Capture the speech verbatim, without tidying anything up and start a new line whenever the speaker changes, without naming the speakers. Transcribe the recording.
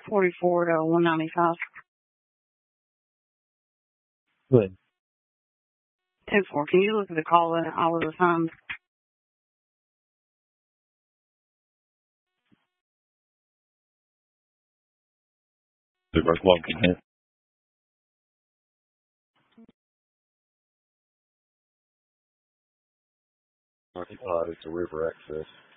forty-four to one ninety-five.
Good.
ten four. Can you look at the call and all of the times?
Super club can hit. Uh, it's a river access.